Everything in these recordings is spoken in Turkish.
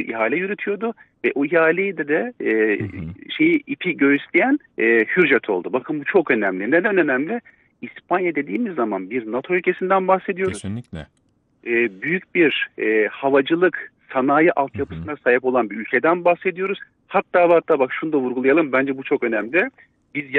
ihale yürütüyordu ve o ihaleyi de Hı hı. ipi göğüsleyen Hürjet oldu. Bakın bu çok önemli. Neden önemli? İspanya dediğimiz zaman bir NATO ülkesinden bahsediyoruz. Kesinlikle. Büyük bir havacılık sanayi Hı hı. altyapısına sahip olan bir ülkeden bahsediyoruz. Hatta bak şunu da vurgulayalım. Bence bu çok önemli. Biz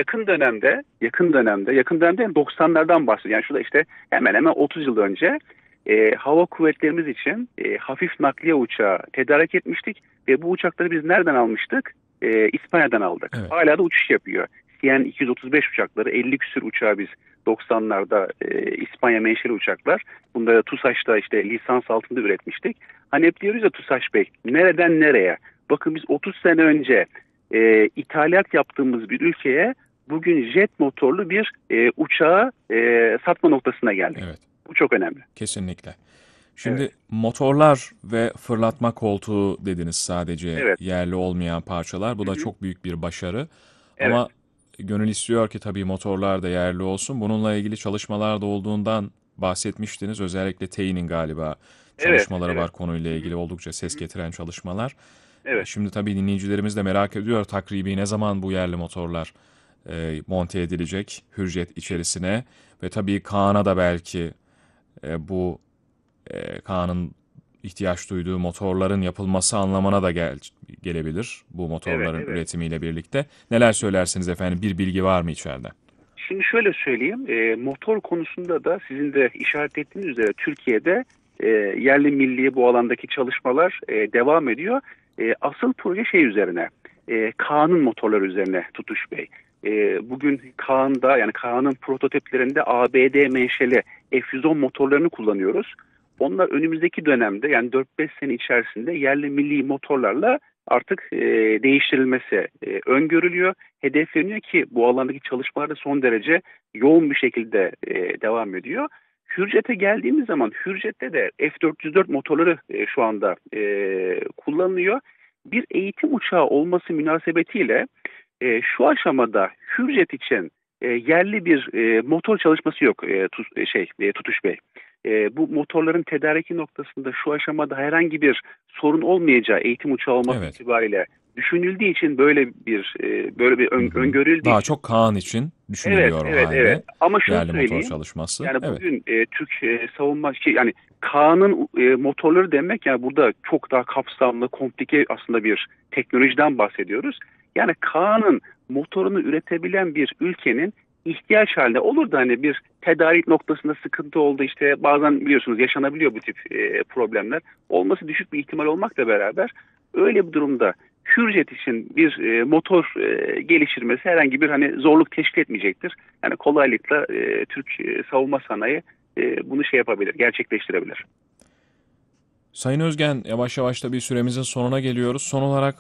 yakın dönemde yani 90'lardan bahsediyoruz. Yani şurada işte hemen hemen 30 yıl önce hava kuvvetlerimiz için hafif nakliye uçağı tedarik etmiştik ve bu uçakları biz nereden almıştık? İspanya'dan aldık. Evet. Hala da uçuş yapıyor. CN-235 uçakları, 50 küsür uçağı biz 90'larda İspanya menşeli uçaklar. Bunları TUSAŞ'ta işte lisans altında üretmiştik. Hani hep diyoruz ya TUSAŞ Bey, nereden nereye? Bakın biz 30 sene önce ithalat yaptığımız bir ülkeye bugün jet motorlu bir uçağı satma noktasına geldik. Evet. Bu çok önemli. Kesinlikle. Evet, Şimdi motorlar ve fırlatma koltuğu dediniz, sadece evet. yerli olmayan parçalar. Bu Hı da hı. çok büyük bir başarı. Evet, Ama gönül istiyor ki tabii motorlar da yerli olsun. Bununla ilgili çalışmalar da olduğundan bahsetmiştiniz. Özellikle TEİ'nin galiba evet, çalışmaları evet. var konuyla Hı ilgili, hı. oldukça Hı ses hı. getiren çalışmalar. Evet. Şimdi tabii dinleyicilerimiz de merak ediyor, takribi ne zaman bu yerli motorlar monte edilecek Hürjet Şimdi, içerisine, ve tabii Kaan'a da belki bu Kaan'ın ihtiyaç duyduğu motorların yapılması anlamına da gelebilir bu evet, motorların evet. üretimiyle birlikte. Neler söylersiniz efendim? Bir bilgi var mı içeride? Şimdi şöyle söyleyeyim, motor konusunda da sizin de işaret ettiğiniz üzere Türkiye'de yerli milli bu alandaki çalışmalar devam ediyor. Asıl proje şey üzerine, Kaan'ın motorları üzerine Tutuş Bey. Bugün Kaan'da yani Kaan'ın prototiplerinde ABD menşeli F-110 motorlarını kullanıyoruz. Onlar önümüzdeki dönemde yani 4-5 sene içerisinde yerli milli motorlarla artık değiştirilmesi öngörülüyor, hedefleniyor ki bu alandaki çalışmalar da son derece yoğun bir şekilde devam ediyor. Hürjet'e geldiğimiz zaman Hürjet'te de F-404 motorları şu anda kullanılıyor. Bir eğitim uçağı olması münasebetiyle şu aşamada Hürjet için yerli bir motor çalışması yok Tutuş Bey. Bu motorların tedariki noktasında şu aşamada herhangi bir sorun olmayacağı eğitim uçağı olması Evet. itibariyle düşünüldüğü için böyle bir Hı hı. öngörüldüğü Daha için çok Kaan için evet, düşünülüyor o evet, evet. halde Ama şunu yerli motor söyleyeyim. çalışması. Yani Evet. bugün Türk savunma yani Kaan'ın motorları demek yani burada çok daha kapsamlı, komplike aslında bir teknolojiden bahsediyoruz. Yani Kaan'ın motorunu üretebilen bir ülkenin ihtiyaç halinde olur da hani bir tedarik noktasında sıkıntı oldu işte bazen biliyorsunuz yaşanabiliyor bu tip problemler. Olması düşük bir ihtimal olmakla beraber öyle bir durumda Hürjet için bir motor geliştirmesi herhangi bir hani zorluk teşkil etmeyecektir. Yani kolaylıkla Türk savunma sanayi bunu şey yapabilir, gerçekleştirebilir. Sayın Özgen, yavaş yavaş da bir süremizin sonuna geliyoruz. Son olarak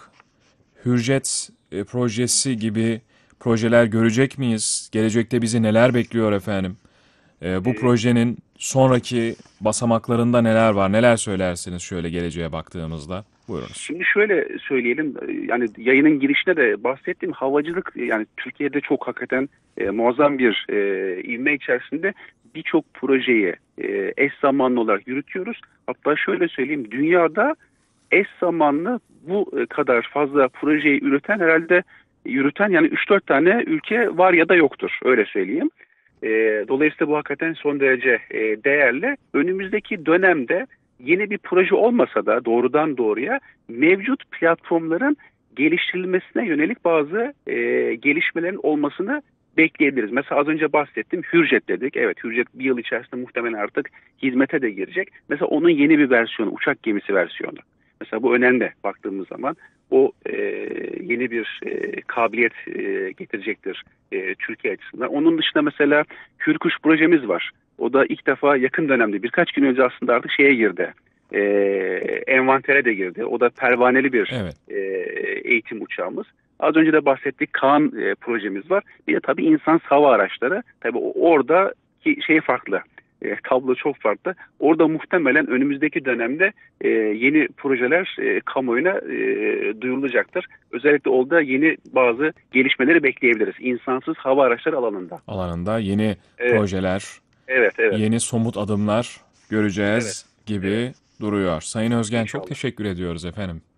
Hürjet projesi gibi projeler görecek miyiz? Gelecekte bizi neler bekliyor efendim? Bu E, projenin sonraki basamaklarında neler var? Neler söylersiniz şöyle geleceğe baktığımızda? Buyurunuz. Şimdi şöyle söyleyelim, yani yayının girişinde de bahsettiğim havacılık yani Türkiye'de çok hakikaten muazzam bir ivme içerisinde birçok projeyi eş zamanlı olarak yürütüyoruz. Hatta şöyle söyleyeyim, dünyada eş zamanlı bu kadar fazla projeyi yürüten yani 3-4 tane ülke var ya da yoktur öyle söyleyeyim. Dolayısıyla bu hakikaten son derece değerli. Önümüzdeki dönemde yeni bir proje olmasa da doğrudan doğruya mevcut platformların geliştirilmesine yönelik bazı gelişmelerin olmasını bekleyebiliriz. Mesela az önce bahsettim Hürjet dedik. Evet, Hürjet bir yıl içerisinde muhtemelen artık hizmete de girecek. Mesela onun yeni bir versiyonu, uçak gemisi versiyonu. Mesela bu önemli baktığımız zaman o yeni bir kabiliyet getirecektir Türkiye açısından. Onun dışında mesela Hürkuş projemiz var. O da ilk defa yakın dönemde birkaç gün önce aslında artık şeye girdi. E, Envantere de girdi. O da pervaneli bir Evet. eğitim uçağımız. Az önce de bahsettik Kaan projemiz var. Bir de tabii insansız hava araçları. Tabii oradaki şey farklı. Tablo çok farklı. Orada muhtemelen önümüzdeki dönemde yeni projeler kamuoyuna duyurulacaktır. Özellikle orada yeni bazı gelişmeleri bekleyebiliriz. İnsansız hava araçları alanında. Alanında yeni Evet, projeler, evet, evet, yeni somut adımlar evet, göreceğiz evet. gibi duruyor. Sayın Özgen, çok İnşallah. teşekkür ediyoruz efendim.